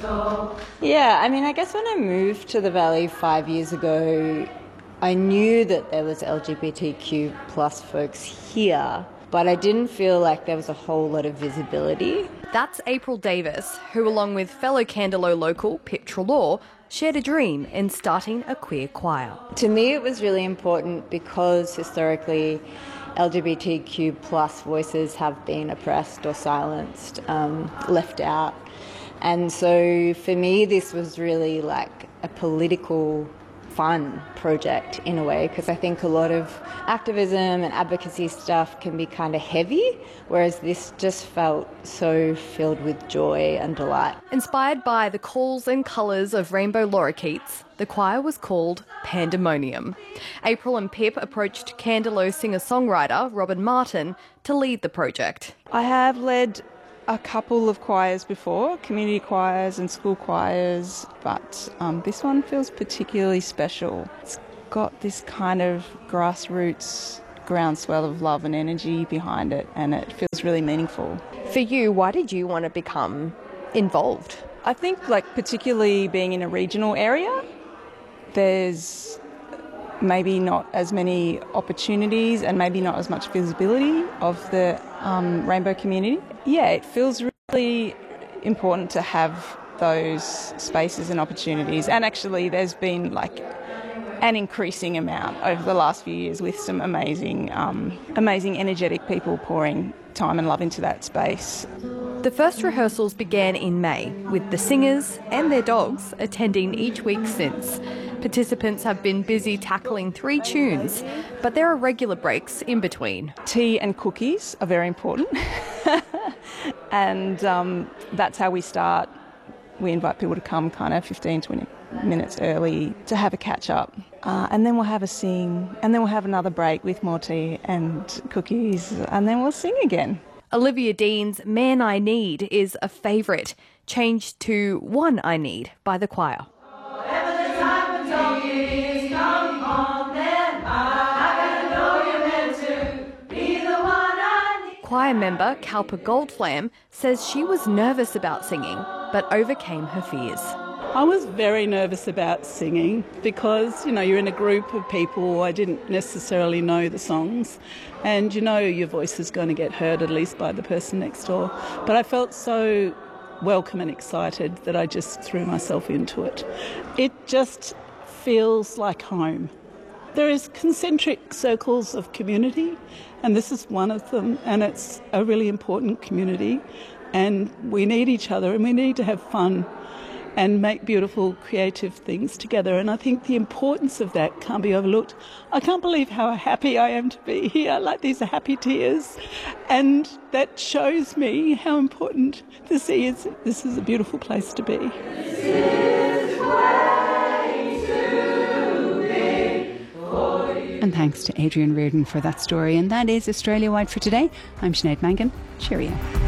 Yeah, I mean, I guess when I moved to the Valley 5 years ago, I knew that there was LGBTQ plus folks here, but I didn't feel like there was a whole lot of visibility. That's April Davis, who along with fellow Candelo local Pip Treloar, shared a dream in starting a queer choir. To me, it was really important because historically LGBTQ plus voices have been oppressed or silenced, left out. And so for me, this was really like a political fun project in a way, because I think a lot of activism and advocacy stuff can be kind of heavy, whereas this just felt so filled with joy and delight. Inspired by the calls and colours of rainbow lorikeets, the choir was called Pandemonium. April and Pip approached Candelo singer-songwriter Robin Martin to lead the project. I have led a couple of choirs before, community choirs and school choirs, but this one feels particularly special. It's got this kind of grassroots groundswell of love and energy behind it, and it feels really meaningful. For you, why did you want to become involved? I think, like, particularly being in a regional area, there's maybe not as many opportunities and maybe not as much visibility of the rainbow community. Yeah, it feels really important to have those spaces and opportunities. And actually there's been like an increasing amount over the last few years with some amazing energetic people pouring time and love into that space. The first rehearsals began in May, with the singers and their dogs attending each week since. Participants have been busy tackling 3 tunes, but there are regular breaks in between. Tea and cookies are very important. And that's how we start. We invite people to come kind of 15, 20 minutes early to have a catch up. And then we'll have a sing, and then we'll have another break with more tea and cookies, and then we'll sing again. Olivia Dean's Man I Need is a favourite, changed to One I Need by the choir. Choir member Kalpa Goldflam says she was nervous about singing, but overcame her fears. I was very nervous about singing because, you're in a group of people. I didn't necessarily know the songs, and your voice is going to get heard at least by the person next door. But I felt so welcome and excited that I just threw myself into it. It just feels like home. There is concentric circles of community, and this is one of them, and it's a really important community, and we need each other, and we need to have fun and make beautiful, creative things together. And I think the importance of that can't be overlooked. I can't believe how happy I am to be here. Like, these are happy tears. And that shows me how important this is. This is a beautiful place to be. And thanks to Adrian Reardon for that story. And that is Australia Wide for today. I'm Sinead Mangan. Cheerio.